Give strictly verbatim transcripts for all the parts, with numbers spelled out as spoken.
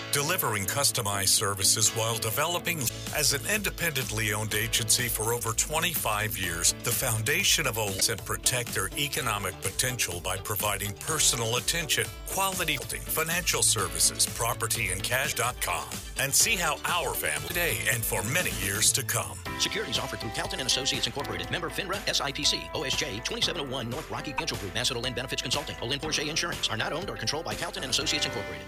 delivering customized services while developing. As an independently owned agency for over twenty-five years, the foundation of Olds and protect their economic potential by providing personal attention, quality financial services, property and cash dot com, and see how our family today and for many years to come. Securities offered through Calton and Associates Incorporated. Member FINRA S I P C. O S J twenty-seven oh one North Rocky Mutual Group. Nassau Olin Benefits Consulting. Olin Porsche Insurance are not owned or controlled by Calton and Associates Incorporated.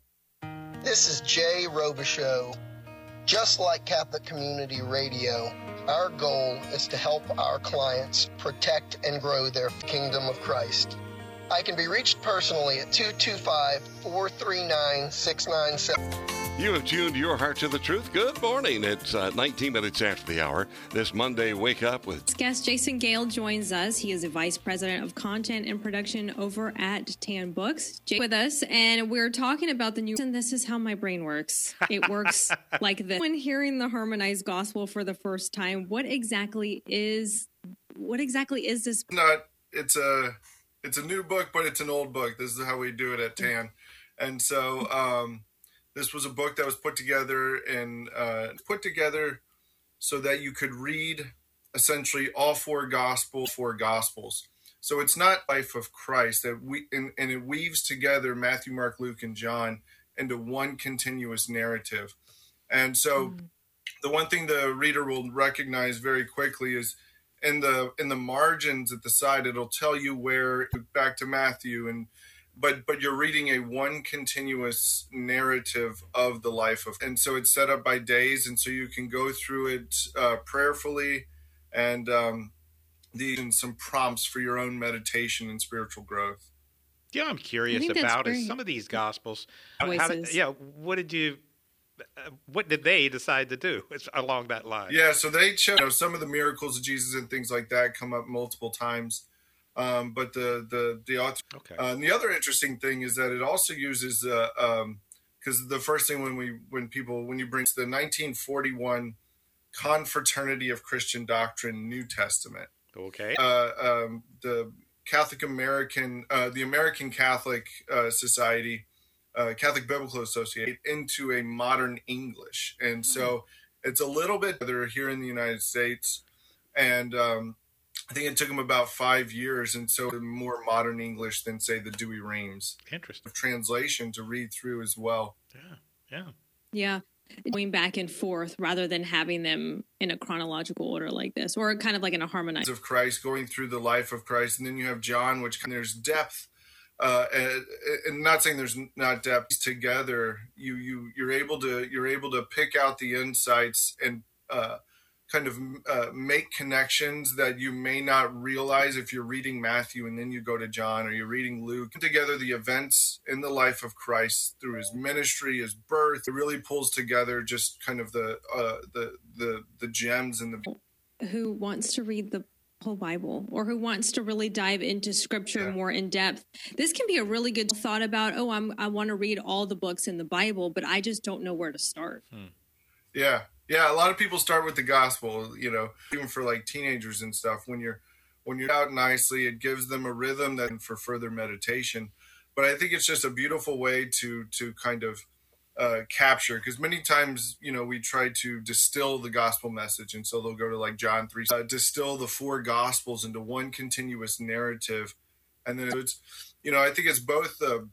This is Jay Robichaux. Just like Catholic Community Radio, our goal is to help our clients protect and grow their kingdom of Christ. I can be reached personally at two two five, four three nine, six nine seven. You have tuned your heart to the truth. Good morning. It's uh, nineteen minutes after the hour. This Monday, Wake Up with... Guest Jason Gale joins us. He is a Vice President of Content and Production over at Tan Books. Jay with us, and we're talking about the new... And this is how my brain works. It works like this. When hearing the Harmonized Gospel for the first time, what exactly is... What exactly is this? Not, it's a... It's a new book, but it's an old book. This is how we do it at Tan. And so um, this was a book that was put together and uh, put together so that you could read essentially all four gospels, four gospels. So it's not life of Christ that we and, and it weaves together Matthew, Mark, Luke, and John into one continuous narrative. And so mm. the one thing the reader will recognize very quickly is in the in the margins at the side, it'll tell you where back to Matthew, and but but you're reading a one continuous narrative of the life of, and so it's set up by days, and so you can go through it uh, prayerfully, and um, the and some prompts for your own meditation and spiritual growth. Yeah, I'm curious about is some of these gospels. How, how did, yeah, what did you? Uh, what did they decide to do along that line? Yeah, so they show you know, some of the miracles of Jesus and things like that come up multiple times. Um, but the the the author, okay. Uh, and the other interesting thing is that it also uses uh, um, because the first thing when we when people when you bring the nineteen forty-one Confraternity of Christian Doctrine New Testament. Okay. Uh, um, the Catholic American uh, the American Catholic uh, Society. Uh, Catholic Biblical Association into a modern English. And so it's a little bit they're here in the United States. And um, I think it took them about five years. And so more modern English than, say, the Dewey Reams. Interesting. Translation to read through as well. Yeah, yeah. Yeah. Going back and forth rather than having them in a chronological order like this, or kind of like in a harmonized. Of Christ, going through the life of Christ. And then you have John, which there's depth. Uh, and, and not saying there's not depth together, you, you, you're able to, you're able to pick out the insights and uh, kind of uh, make connections that you may not realize if you're reading Matthew and then you go to John, or you're reading Luke. Put together the events in the life of Christ through his ministry, his birth. It really pulls together just kind of the, uh, the, the, the gems in the. Who wants to read the whole Bible, or who wants to really dive into scripture yeah. more in depth, this can be a really good thought about, oh, I'm, I want to read all the books in the Bible, but I just don't know where to start. Hmm. Yeah. Yeah. A lot of people start with the gospel, you know, even for like teenagers and stuff, when you're, when you're out nicely, it gives them a rhythm that for further meditation. But I think it's just a beautiful way to, to kind of uh, capture, because many times, you know, we try to distill the gospel message. And so they'll go to like John three, uh, distill the four gospels into one continuous narrative. And then it's, you know, I think it's both the,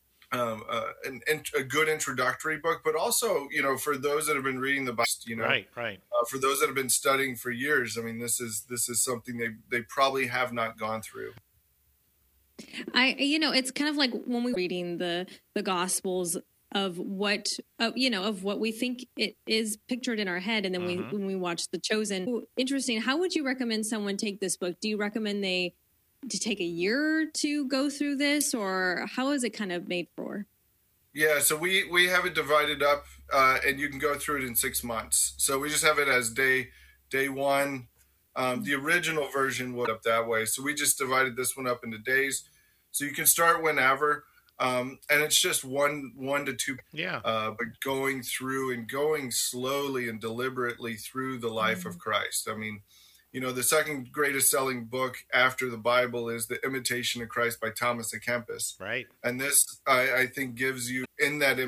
um, uh, an, a good introductory book, but also, you know, for those that have been reading the Bible, you know, right, right. Uh, for those that have been studying for years, I mean, this is, this is something they, they probably have not gone through. I, you know, it's kind of like when we're reading the, the gospels of what, uh, you know, of what we think it is pictured in our head. And then mm-hmm. we, when we watch The Chosen, interesting. How would you recommend someone take this book? Do you recommend they to take a year to go through this, or how is it kind of made for? Yeah. So we, we have it divided up uh, and you can go through it in six months. So we just have it as day, day one. Um, the original version was up that way. So we just divided this one up into days. So you can start whenever. Um, and it's just one, one to two, yeah. Uh, but going through and going slowly and deliberately through the life mm-hmm. of Christ. I mean, you know, the second greatest selling book after the Bible is The Imitation of Christ by Thomas à Kempis. Right. And this, I, I think, gives you in that